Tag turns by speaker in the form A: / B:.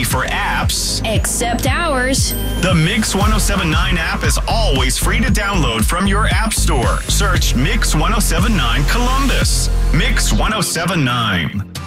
A: free for apps,
B: except ours.
A: The Mix 1079 app is always free to download from your app store. Search Mix 1079 Columbus. Mix 1079.